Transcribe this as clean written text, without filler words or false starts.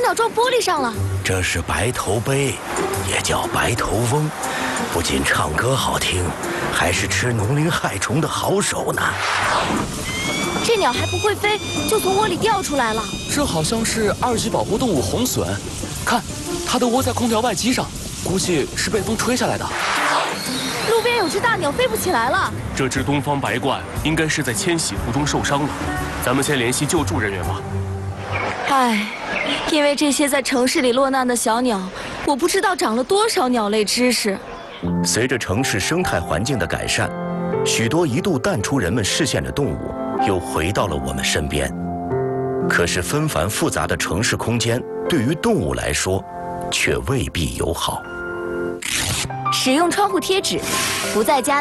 鸟撞玻璃上了。 这是白头鹎，也叫白头翁，不仅唱歌好听，还是吃农林害虫的好手呢。 这鸟还不会飞，就从窝里掉出来了。 这好像是2级保护动物红隼，看，它都窝在空调外机上，估计是被风吹下来的。 路边有只大鸟飞不起来了。 这只东方白鹳应该是在迁徙途中受伤了，咱们先联系救助人员吧。 唉，因为这些在城市里落难的小鸟，我不知道长了多少鸟类知识。 随着城市生态环境的改善，许多一度淡出人们视线的动物又回到了我们身边。可是纷繁复杂的城市空间对于动物来说却未必友好。 使用窗户贴纸，不在家